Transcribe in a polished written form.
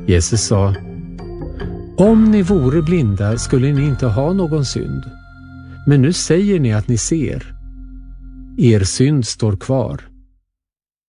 Jesus sa: Om ni vore blinda skulle ni inte ha någon synd. Men nu säger ni att ni ser. Er synd står kvar.